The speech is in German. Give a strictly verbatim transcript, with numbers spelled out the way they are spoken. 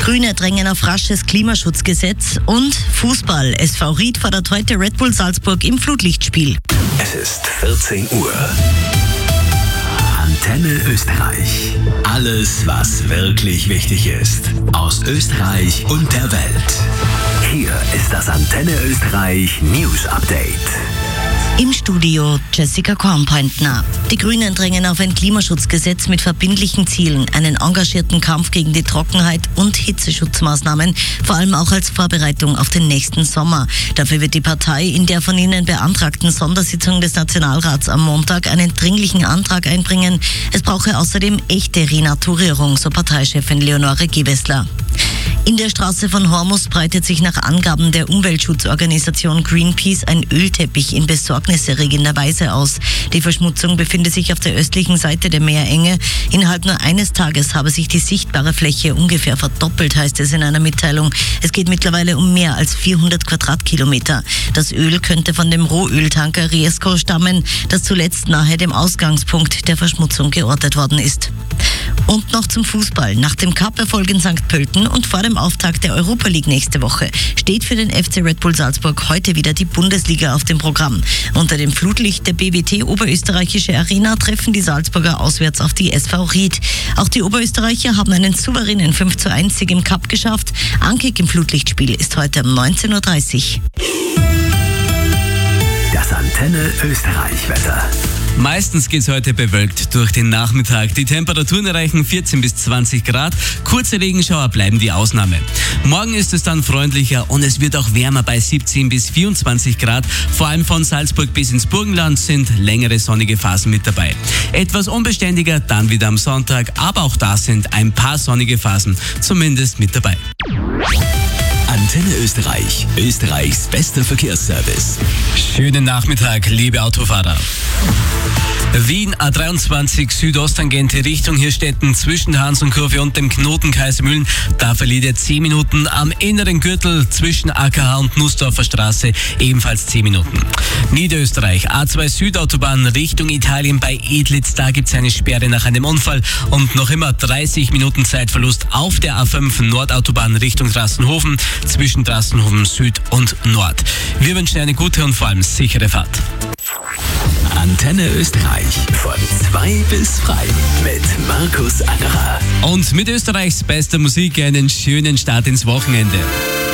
Grüne drängen auf rasches Klimaschutzgesetz und Fußball. S V Ried fordert heute Red Bull Salzburg im Flutlichtspiel. Es ist vierzehn Uhr. Antenne Österreich. Alles, was wirklich wichtig ist. Aus Österreich und der Welt. Hier ist das Antenne Österreich News Update. Im Studio Jessica Kornpointner. Die Grünen drängen auf ein Klimaschutzgesetz mit verbindlichen Zielen, einen engagierten Kampf gegen die Trockenheit und Hitzeschutzmaßnahmen, vor allem auch als Vorbereitung auf den nächsten Sommer. Dafür wird die Partei in der von ihnen beantragten Sondersitzung des Nationalrats am Montag einen dringlichen Antrag einbringen. Es brauche außerdem echte Renaturierung, so Parteichefin Leonore Gewessler. In der Straße von Hormus breitet sich nach Angaben der Umweltschutzorganisation Greenpeace ein Ölteppich in besorgniserregender Weise aus. Die Verschmutzung befindet sich auf der östlichen Seite der Meerenge. Innerhalb nur eines Tages habe sich die sichtbare Fläche ungefähr verdoppelt, heißt es in einer Mitteilung. Es geht mittlerweile um mehr als vierhundert Quadratkilometer. Das Öl könnte von dem Rohöltanker Riesco stammen, das zuletzt nahe dem Ausgangspunkt der Verschmutzung geortet worden ist. Und noch zum Fußball. Nach dem Cup-Erfolg in Sankt Pölten und vor dem Auftakt der Europa League nächste Woche steht für den F C Red Bull Salzburg heute wieder die Bundesliga auf dem Programm. Unter dem Flutlicht der B W T Oberösterreichische Arena treffen die Salzburger auswärts auf die S V Ried. Auch die Oberösterreicher haben einen souveränen fünf zu eins Sieg im Cup geschafft. Ankick im Flutlichtspiel ist heute um neunzehn Uhr dreißig. Das Antenne Österreich Wetter. Meistens geht es heute bewölkt durch den Nachmittag. Die Temperaturen erreichen vierzehn bis zwanzig Grad. Kurze Regenschauer bleiben die Ausnahme. Morgen ist es dann freundlicher und es wird auch wärmer bei siebzehn bis vierundzwanzig Grad. Vor allem von Salzburg bis ins Burgenland sind längere sonnige Phasen mit dabei. Etwas unbeständiger dann wieder am Sonntag, aber auch da sind ein paar sonnige Phasen zumindest mit dabei. Antenne Österreich, Österreichs bester Verkehrsservice. Schönen Nachmittag, liebe Autofahrer. Wien A dreiundzwanzig Südosttangente Richtung Hirstetten zwischen der Hans- und Kurve und dem Knoten Kaisermühlen. Da verliert ihr zehn Minuten. Am inneren Gürtel zwischen A K H und Nussdorfer Straße ebenfalls zehn Minuten. Niederösterreich A zwei Südautobahn Richtung Italien bei Edlitz. Da gibt es eine Sperre nach einem Unfall und noch immer dreißig Minuten Zeitverlust auf der A fünf Nordautobahn Richtung Drassenhofen zwischen Drassenhofen Süd und Nord. Wir wünschen eine gute und vor allem sichere Fahrt. Antenne Österreich von zwei bis drei mit Markus Angerer. Und mit Österreichs bester Musik einen schönen Start ins Wochenende.